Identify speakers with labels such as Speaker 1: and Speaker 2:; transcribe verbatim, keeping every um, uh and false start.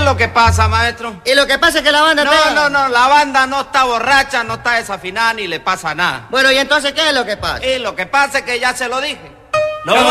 Speaker 1: lo que pasa, maestro?
Speaker 2: Y lo que pasa es que la banda
Speaker 1: No,
Speaker 2: está...
Speaker 1: no, no, la banda no está borracha, no está desafinada ni le pasa nada.
Speaker 2: Bueno, ¿y entonces qué es lo que pasa?
Speaker 1: Y lo que pasa es que ya se lo dije.
Speaker 3: No.